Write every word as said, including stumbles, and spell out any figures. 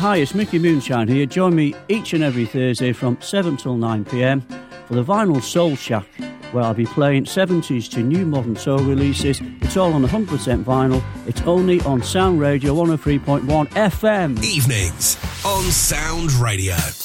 hi, it's Mickey Moonshine here. Join me each and every Thursday from seven till nine p m for the Vinyl Soul Shack, where I'll be playing seventies to new modern soul releases. It's all on one hundred percent vinyl. It's only on Sound Radio one oh three point one F M. Evenings on Sound Radio.